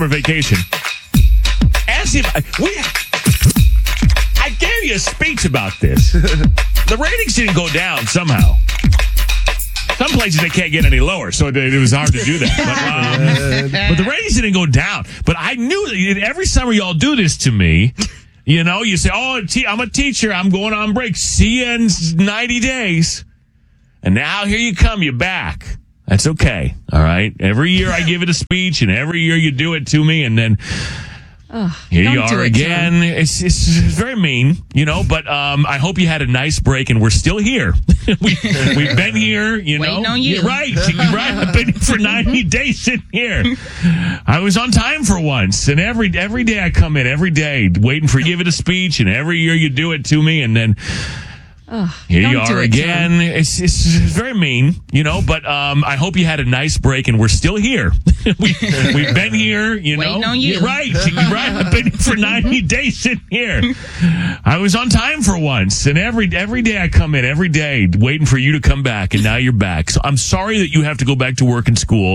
for vacation. Ask him. I gave you a speech about this. The ratings didn't go down somehow. Some places they can't get any lower, so it was hard to do that. But the ratings didn't go down. But I knew that every summer y'all do this to me. You know, you say, oh, I'm a teacher. I'm going on break. See you in 90 days. And now here you come. You're back. That's okay. All right. Every year I give it a speech, and every year you do it to me, and then here you are again. It's very mean, you know, but I hope you had a nice break, and we're still here. We've been here, you know. Waiting on you. You're right. I've been here for 90 days sitting here. I was on time for once, and every day I come in, every day, waiting for you to give it a speech, and every year you do it to me, and then here you are again. It's very mean, you know, but I hope you had a nice break, and we're still here. We've been here, you know. Waiting on you. You're right. I've been here for 90 days sitting here. I was on time for once, and every day I come in, every day, waiting for you to come back, and now you're back. So I'm sorry that you have to go back to work and school.